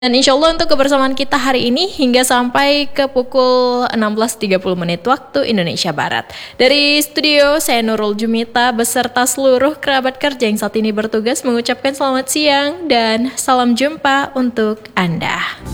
Dan insya Allah untuk kebersamaan kita hari ini hingga sampai ke pukul 16.30 menit waktu Indonesia Barat. Dari studio, saya Nurul Jumita beserta seluruh kerabat kerja yang saat ini bertugas mengucapkan selamat siang dan salam jumpa untuk Anda.